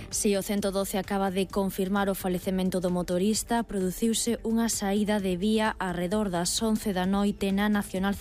Si o 112 acaba de confirmar o falecemento do motorista, produciuse unha saída de vía arredor das 11 da noite na Nacional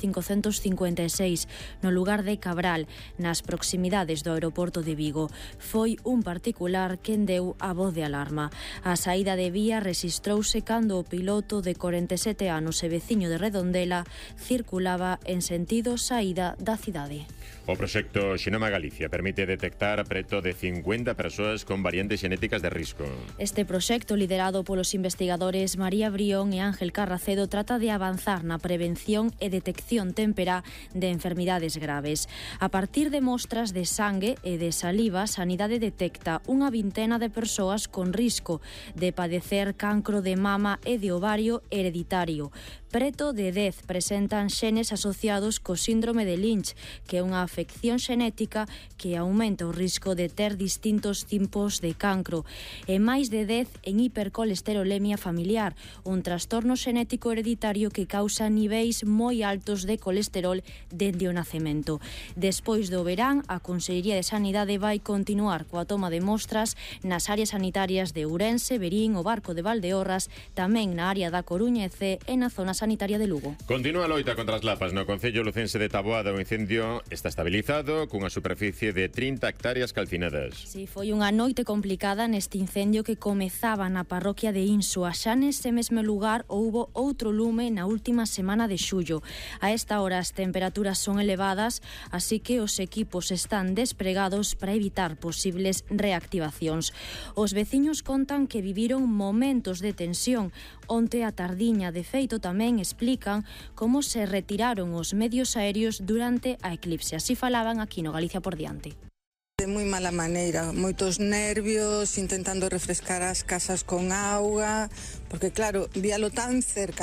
556, no lugar de Cabral, nas proximidades do aeroporto de Vigo. Foi un particular quen deu a voz de alarma. A saída de vía rexistrouse cando o piloto de 47 anos e veciño de Redondela circulaba en sentido saída da cidade. O proxecto Xenoma Galicia permite detectar preto de 50 persoas con variantes xenéticas de risco. Este proxecto, liderado polos investigadores María Brión e Ángel Carracedo, trata de avanzar na prevención e detección témpera de enfermidades graves. A partir de mostras de sangue e de saliva, Sanidade detecta unha vintena de persoas con risco de padecer cancro de mama e de ovario hereditario. Preto de 10 presentan xenes asociados co síndrome de Lynch, que é unha afección xenética que aumenta o risco de ter distintos tipos de cancro, e máis de 10 en hipercolesterolemia familiar, un trastorno xenético hereditario que causa niveis moi altos de colesterol dende o nacemento. Despois do verán, a Consellería de Sanidade vai continuar coa toma de mostras nas áreas sanitarias de Ourense, Verín, o Barco de Valdeorras, tamén na área da Coruña e Cee e na zona sanitaria de Lugo. Continúa a loita contra as lapas no concello lucense de Taboada. O incendio está estabilizado cunha superficie de 30 hectáreas calcinadas. Si, foi unha noite complicada neste incendio que comezaba na parroquia de Insua. Xa nese mesmo lugar houbo outro lume na última semana de xullo. A esta hora as temperaturas son elevadas, así que os equipos están despregados para evitar posibles reactivacións. Os veciños contan que viviron momentos de tensión. Onte a tardiña, de feito, tamén explican como se retiraron os medios aéreos durante a eclipse. Así falaban aquí no Galicia por diante. De moi mala maneira, moitos nervios, intentando refrescar as casas con auga, porque claro, víalo tan cerca,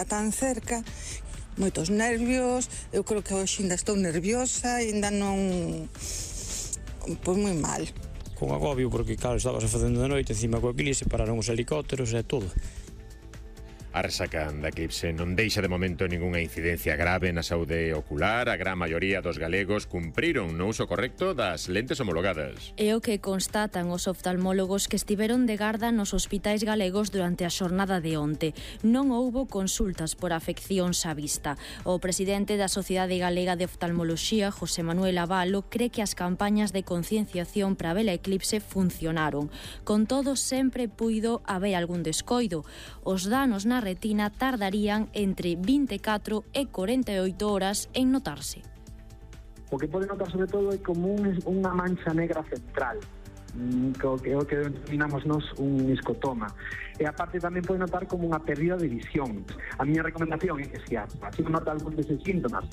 moitos nervios. Eu creo que hoxe ainda estou nerviosa, ainda non... Pois moi mal. Con agobio, porque claro, estabas facendo de noite, encima coa eclipse, pararon os helicópteros e todo. A resaca da eclipse non deixa de momento ningunha incidencia grave na saúde ocular. A gran maioría dos galegos cumpriron no uso correcto das lentes homologadas. É o que constatan os oftalmólogos que estiveron de garda nos hospitais galegos durante a xornada de onte. Non houbo consultas por afeccións á vista. O presidente da Sociedade Galega de Oftalmoloxía, José Manuel Abalo, cree que as campañas de concienciación para ver a eclipse funcionaron. Con todo, sempre puido haber algún descoido. Os danos na retina tardarían entre 24 e 48 horas en notarse. O que pode notar sobre todo é como unha mancha negra central, que é o que denominamos nos un escotoma. E aparte tamén pode notar como unha pérdida de visión. A miña recomendación é que se así nota algún deses síntomas,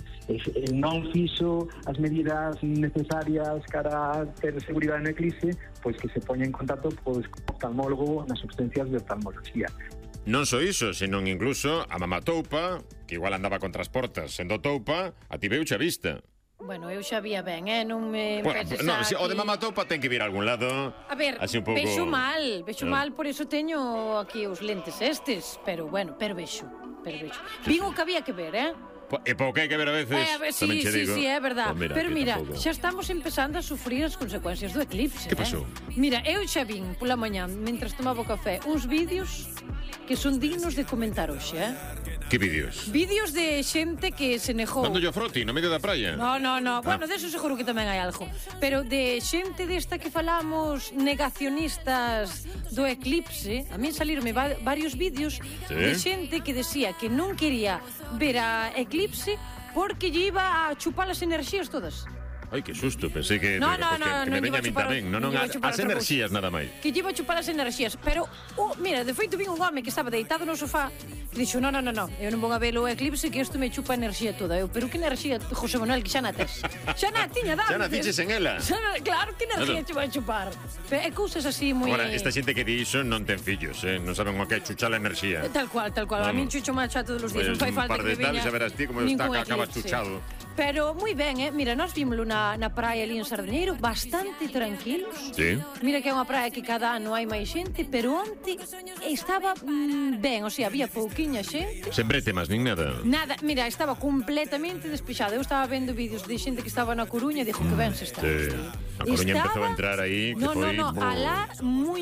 non fixo as medidas necesarias para ter seguridade no eclipse, pois que se poña en contacto co oftalmólogo nas substancias de oftalmoloxía. Non só iso, senón incluso a mamatoupa, que igual andaba con transportas sendo toupa, ativeuche a vista. Bueno, eu xa vía ben, non me... Bueno, no, o de mamatoupa ten que vir a algún lado. A ver, así un pouco... vexo mal, por eso teño aquí os lentes estes, pero bueno, pero vexo. Vin o que había que ver, E pouco hai que ver a veces. Sí, é verdad. Pues pero mira, tampouco. xa estamos empezando a sufrir as consecuencias do eclipse. Que pasou? Mira, eu xa vin pola mañá, mentre tomaba o café, uns vídeos que son dignos de comentar hoxe, Que vídeos? Vídeos de xente que se negou. Dando yo froti no medio da praia. No. Bueno, deso seguro que tamén hai algo. Pero de xente desta que falamos negacionistas do eclipse, a min salirme varios vídeos de xente que decía que non quería ver a eclipse porque lle iba a chupar as enerxías todas. Ai, que susto, pensei que No, me veña a min tamén. Non, as enerxías nada máis. Que lle iba a chupar as enerxías. Pero, mira, de feito vin un home que estaba deitado no sofá que dixo, no, eu non vou a ver o eclipse que isto me chupa a enerxía toda. Pero que enerxía, José Manuel, que xa na tes? Xa na tiña dado. Xa na tiches en ela. Claro, que enerxía che vai a chupar. É cousas así moi... Agora, esta xente que di iso non ten fillos, non saben o que é chuchar a enerxía. Tal cual. A min chucho macha todos os días. Non fai falta que veña. Un par de detalles, a verás ti como está que acaba chuchado. Pero moi ben, mira, nós vímoslo na praia ali en Sardeñeiro, bastante tranquilos. Sí. Mira que é unha praia que cada ano hai máis xente, pero onte estaba ben, o sea, había pouquiña xente. Sen bretemas, nin nada. Nada, mira, estaba completamente despexada. Eu estaba vendo vídeos de xente que estaba na Coruña e dixo que ben se está. Sí. A Coruña empezou a entrar aí, que foi... alá moi